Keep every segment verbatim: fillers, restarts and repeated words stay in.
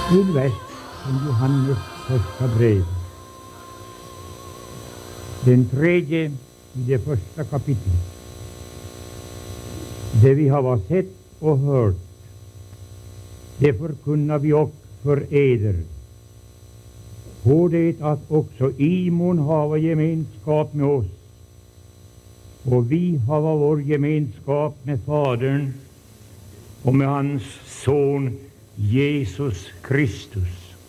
En vers från Johannes första brev. Den tredje i det första kapitlet. Det vi har sett och hört, det förkunnar vi också för eder. På det att också imon hava gemenskap med oss, och vi hava vår gemenskap med Fadern och med hans son Jesus Kristus.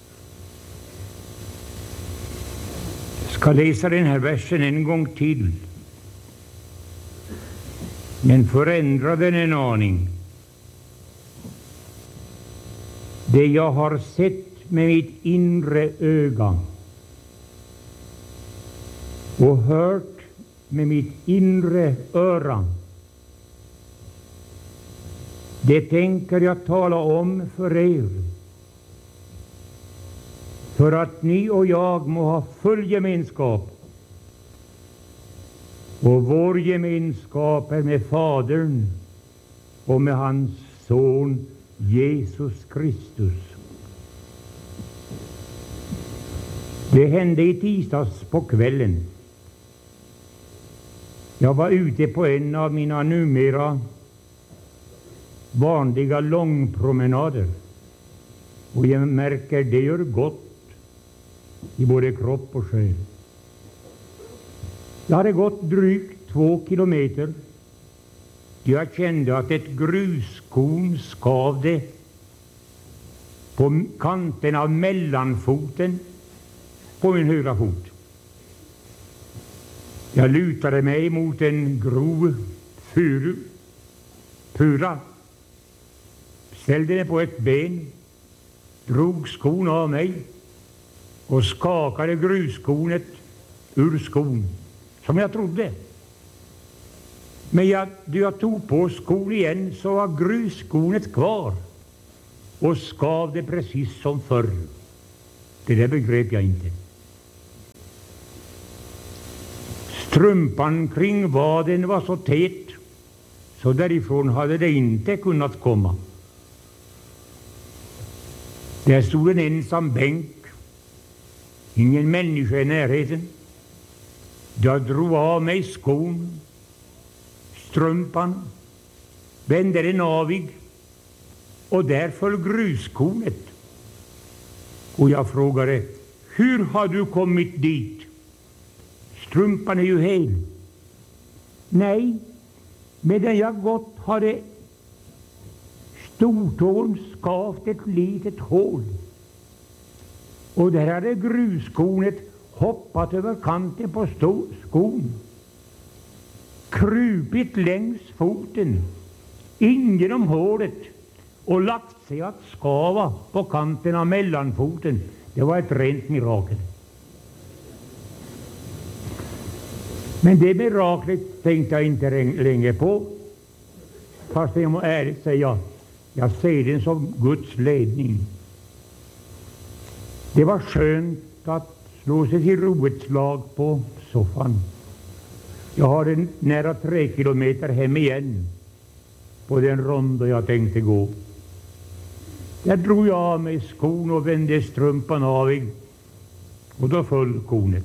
Jag ska läsa den här versen en gång till, men förändra den en aning. Det jag har sett med mitt inre öga och hört med mitt inre öra, det tänker jag tala om för er, för att ni och jag må ha full gemenskap. Och vår gemenskap är med Fadern och med hans son Jesus Kristus. Det hände i tisdags på kvällen. Jag var ute på en av mina numera vanliga långpromenader, och jag märker det gör gott i både kropp och själ. Jag hade gått drygt två kilometer. Jag kände att ett gruskorn skavde på kanten av mellanfoten på min högra fot. Jag lutade mig mot en grov furu, pura, ställde mig på ett ben, drog skon av mig och skakade gruskornet ur skon, som jag trodde. Men jag, då jag tog på skon igen, så var gruskornet kvar och skavde precis som förr. Det där begrep jag inte. Strumpan kring vaden var så tät, så därifrån hade det inte kunnat komma. Där stod en ensam bänk, ingen människa i närheten. Jag drog av mig skon, strumpan, vände den avig, och där föll gruskornet. Och jag frågade: hur har du kommit dit? Strumpan är ju hel. Nej, medan jag gått hade stortån skavt ett litet hål, och där hade gruskornet hoppat över kanten på skon, krupit längs foten in genom hålet och lagt sig att skava på kanten av mellanfoten. Det var ett rent mirakel. Men det miraklet tänkte jag inte länge på, fast jag må ärligt säga, jag ser den som Guds ledning. Det var skönt att slå sig till ro ett slag på soffan. Jag har en nära tre kilometer hem igen på den rond jag tänkte gå. Där drog jag av mig skon och vände strumpan avig, och då föll kornet.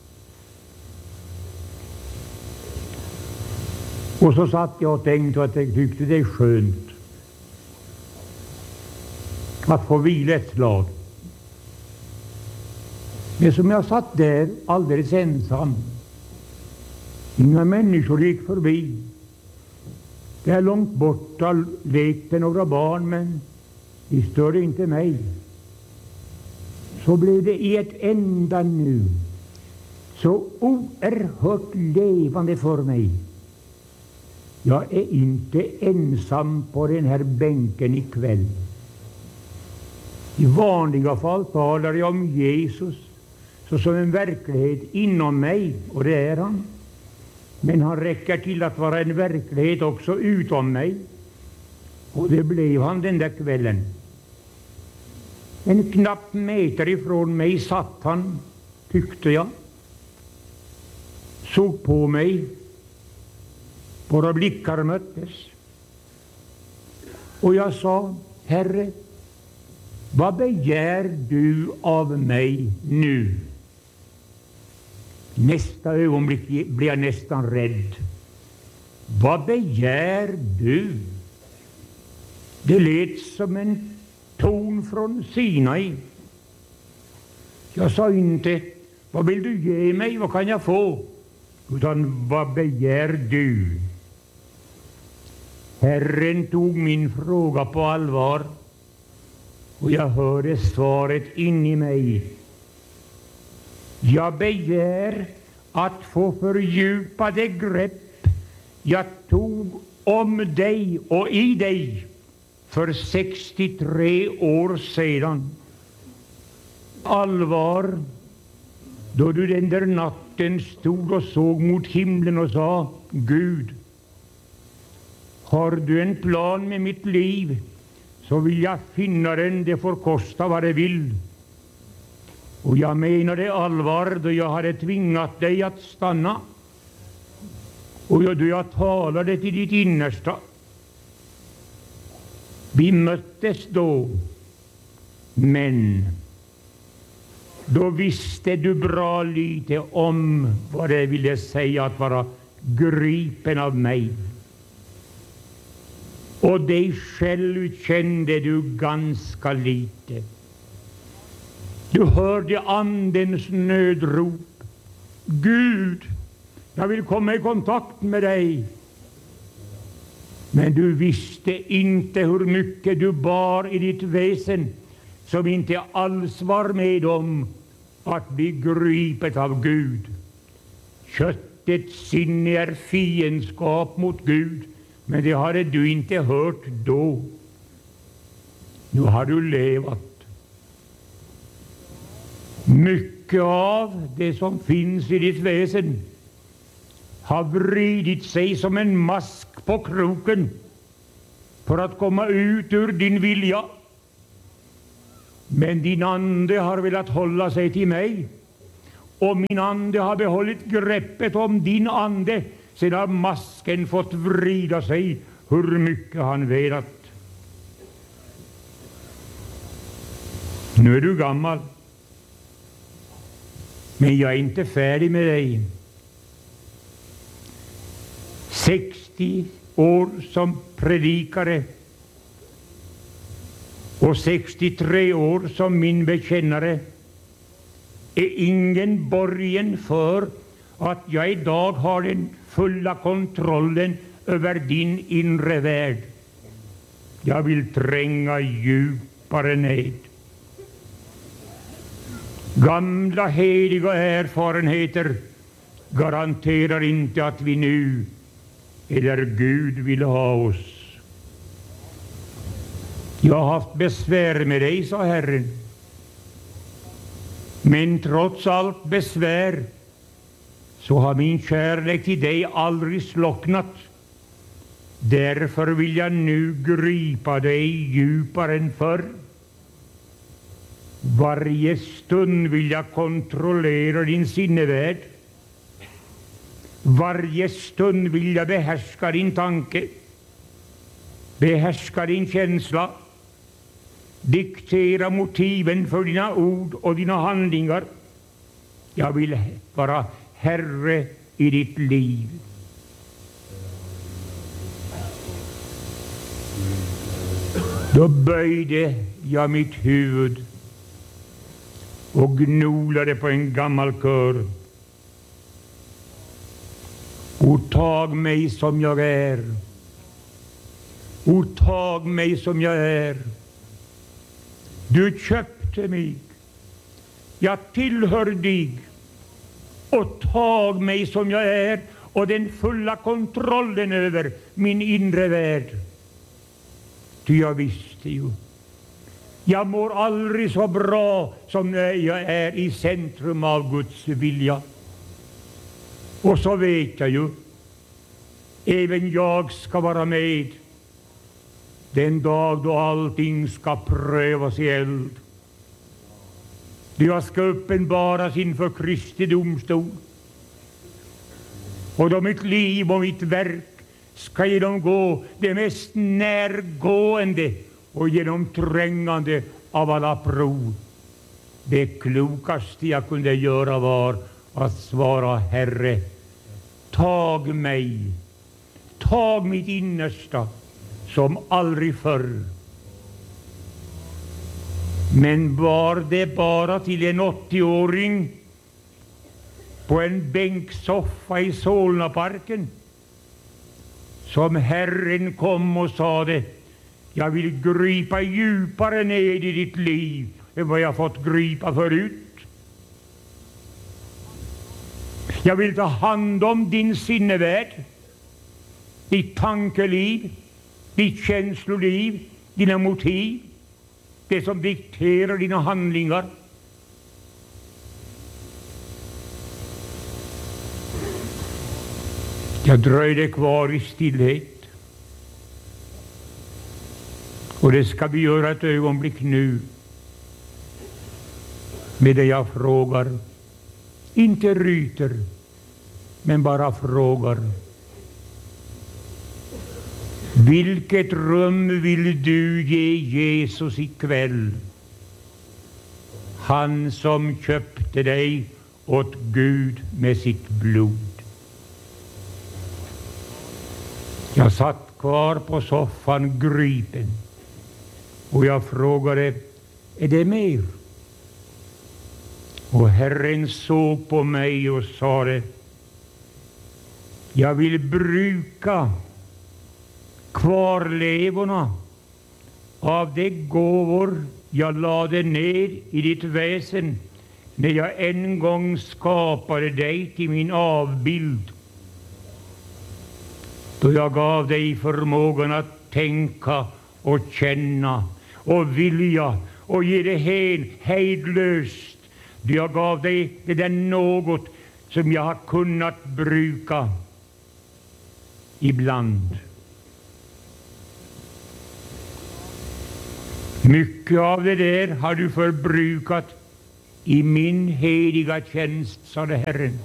Och så satt jag och tänkte att jag tyckte det är skönt att få vila ett slag. Men som jag satt där alldeles ensam, inga människor gick förbi. Där långt borta lekte några barn, men de störde inte mig. Så blev det i ett enda nu så oerhört levande för mig. Jag är inte ensam på den här bänken ikväll. I vanliga fall talar jag om Jesus såsom en verklighet inom mig, och det är han. Men han räcker till att vara en verklighet också utom mig, och det blev han den där kvällen. En knapp meter ifrån mig satt han, tyckte jag. Såg på mig. Våra blickar möttes. Och jag sa: Herre, Vad begär du av mig nu? Nästa ögonblick blir jag nästan rädd. Vad begär du? Det lät som en ton från Sinai. Jag sa inte, vad vill du ge mig, vad kan jag få? Utan, vad begär du? Herren tog min fråga på allvar, och jag hörde svaret in i mig. Jag begär att få fördjupade grepp jag tog om dig och i dig för sextiotre år sedan. Allvar, då du den där natten stod och såg mot himlen och sa, Gud, har du en plan med mitt liv, så vill jag finna den, det får kosta vad det vill. Och jag menade allvar då jag hade tvingat dig att stanna, och då jag talade till ditt innersta. Vi möttes då, men då visste du bra lite om vad det ville säga att vara gripen av mig. Och dig själv kände du ganska lite. Du hörde andens nödrop. Gud, jag vill komma i kontakt med dig. Men du visste inte hur mycket du bar i ditt väsen, som inte alls var med om att bli gripet av Gud. Köttets sinne är fiendskap mot Gud, men det hade du inte hört då. Nu har du levat. Mycket av det som finns i ditt väsen har vridit sig som en mask på kroken för att komma ut ur din vilja. Men din ande har velat hålla sig till mig, och min ande har behållit greppet om din ande, sedan masken fått vrida sig hur mycket han velat. Nu är du gammal, men jag är inte färdig med dig. sextio år som predikare och sextiotre år som min bekännare är ingen borgen för att jag idag har den fulla kontrollen över din inre värld. Jag vill tränga djupare ned. Gamla heliga erfarenheter garanterar inte att vi nu är där Gud vill ha oss. Jag har haft besvär med dig, sa Herren. Men trots allt besvär så har min kärlek till dig aldrig slocknat. Därför vill jag nu gripa dig djupare än förr. Varje stund vill jag kontrollera din sinnevärld. Varje stund vill jag behärska din tanke, behärska din känsla, diktera motiven för dina ord och dina handlingar. Jag vill vara herre i ditt liv. Då böjde jag mitt huvud och gnolade på en gammal kör. O tag mig som jag är. O tag mig som jag är. Du köpte mig. Jag tillhör dig. Och tag mig som jag är, och den fulla kontrollen över min inre värld. Ty jag visste ju. Jag mår aldrig så bra som när jag är i centrum av Guds vilja. Och så vet jag ju, även jag ska vara med den dag då allting ska prövas i eld. Då jag ska uppenbaras inför Kristi domstol. Och då mitt liv och mitt verk ska genomgå det mest närgående och genomträngande av alla prov. Det klokaste jag kunde göra var att svara: Herre, tag mig, tag mitt innersta som aldrig förr. Men var det bara till en åttioåring på en bänksoffa i Solnaparken som Herren kom och sade: jag vill gripa djupare ned i ditt liv än vad jag fått gripa förut. Jag vill ta hand om din sinnevärld, ditt tankeliv, ditt känsloliv, dina motiv, det som dikterar dina handlingar. Jag dröjde kvar i stillhet. Och det ska vi göra ett ögonblick nu, med det jag frågar. Inte ryter, men bara frågar. Vilket rum vill du ge Jesus ikväll? Han som köpte dig åt Gud med sitt blod. Jag satt kvar på soffan gripen. Och jag frågade: är det mer? Och Herren såg på mig och sade: jag vill bruka kvarlevorna av de gåvor jag lade ner i ditt väsen när jag en gång skapade dig till min avbild. Då jag gav dig förmågan att tänka och känna och vilja och ge det hen hejdlöst. Då jag gav dig det där något som jag har kunnat bruka ibland. Mycket av det där har du förbrukat i min heliga tjänst, sade Herren.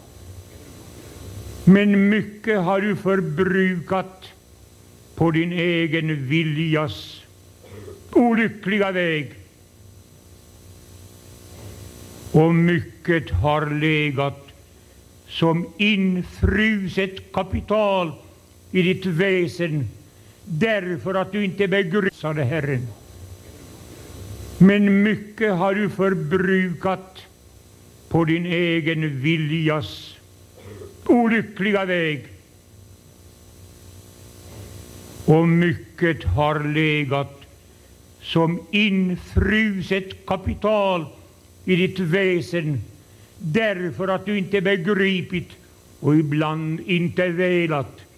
Men mycket har du förbrukat på din egen viljas olyckliga väg. Och mycket har legat som infruset kapital i ditt väsen, därför att du inte begripade, sade Herren. Men mycket har du förbrukat på din egen viljas olyckliga väg. Och mycket har legat som infruset kapital i ditt väsen, därför att du inte begripit och ibland inte velat